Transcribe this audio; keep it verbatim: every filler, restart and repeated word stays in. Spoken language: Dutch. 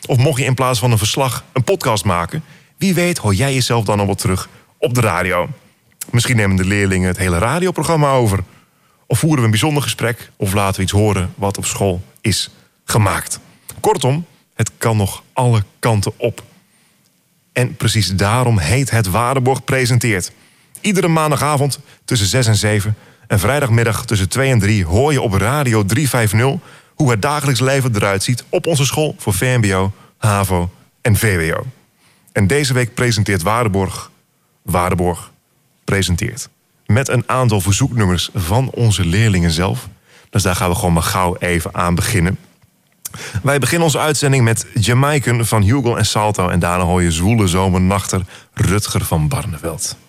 Of mocht je in plaats van een verslag een podcast maken, wie weet hoor jij jezelf dan al wel terug op de radio. Misschien nemen de leerlingen het hele radioprogramma over. Of voeren we een bijzonder gesprek, of laten we iets horen wat op school is gemaakt. Kortom, het kan nog alle kanten op. En precies daarom heet het Waardenborg Presenteert. Iedere maandagavond tussen zes en zeven en vrijdagmiddag tussen twee en drie hoor je op Radio driehonderdvijftig hoe het dagelijks leven eruit ziet op onze school voor V M B O, HAVO en V W O. En deze week presenteert Waardenborg Waardenborg Presenteert. Met een aantal verzoeknummers van onze leerlingen zelf. Dus daar gaan we gewoon maar gauw even aan beginnen. Wij beginnen onze uitzending met Jamaican van Hugo en Salto. En daarna hoor je Zwoele Zomernachter Rutger van Barneveld.